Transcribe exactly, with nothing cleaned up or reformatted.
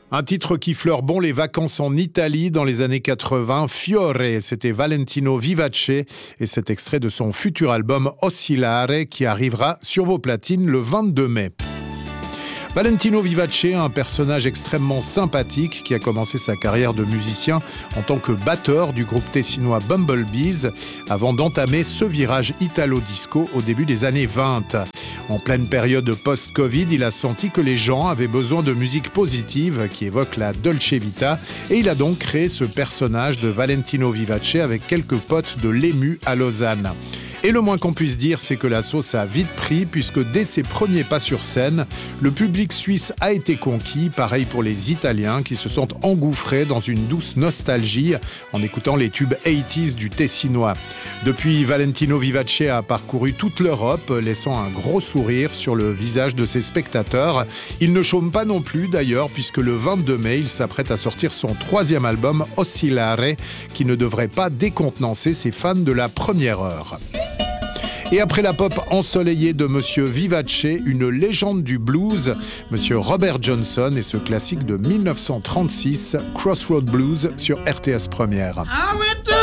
Un titre qui fleure bon les vacances en Italie dans les années quatre-vingts, Fiore, c'était Valentino Vivace et cet extrait de son futur album Oscillare qui arrivera sur vos platines le vingt-deux mai. Valentino Vivace, un personnage extrêmement sympathique qui a commencé sa carrière de musicien en tant que batteur du groupe tessinois Bumblebees avant d'entamer ce virage italo-disco au début des années vingt. En pleine période post-Covid, il a senti que les gens avaient besoin de musique positive qui évoque la Dolce Vita et il a donc créé ce personnage de Valentino Vivace avec quelques potes de l'Emu à Lausanne. Et le moins qu'on puisse dire, c'est que la sauce a vite pris puisque dès ses premiers pas sur scène, le public suisse a été conquis, pareil pour les Italiens qui se sont engouffrés dans une douce nostalgie en écoutant les tubes quatre-vingt-dix du Tessinois. Depuis, Valentino Vivace a parcouru toute l'Europe, laissant un gros sourire sur le visage de ses spectateurs. Il ne chôme pas non plus d'ailleurs puisque le vingt-deux mai, il s'apprête à sortir son troisième album, Oscillare, qui ne devrait pas décontenancer ses fans de la première heure. Et après la pop ensoleillée de Monsieur Vivace, une légende du blues, Monsieur Robert Johnson et ce classique de mille neuf cent trente-six, Crossroad Blues sur R T S Première. I went